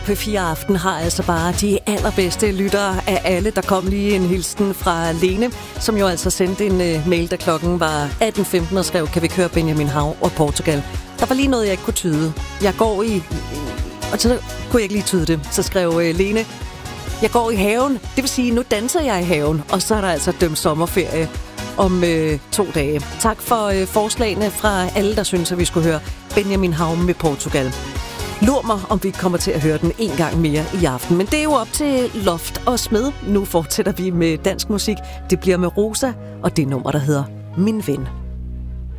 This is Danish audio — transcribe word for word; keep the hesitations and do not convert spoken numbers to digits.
P fire Aften har altså bare de allerbedste lyttere af alle. Der kom lige en hilsen fra Lene, som jo altså sendte en uh, mail, da klokken var atten femten og skrev, kan vi køre Benjamin Hav og Portugal? Der var lige noget, jeg ikke kunne tyde. Jeg går i... Og så kunne jeg ikke lige tyde det. Så skrev uh, Lene, jeg går i haven. Det vil sige, nu danser jeg i haven. Og så er der altså dømt sommerferie om øh, to dage. Tak for øh, forslagene fra alle, der synes, at vi skulle høre Benjamin Hav med Portugal. Lur mig, om vi kommer til at høre den en gang mere i aften. Men det er jo op til Loft og Smed. Nu fortsætter vi med dansk musik. Det bliver med Rosa, og det nummer, der hedder Min Ven.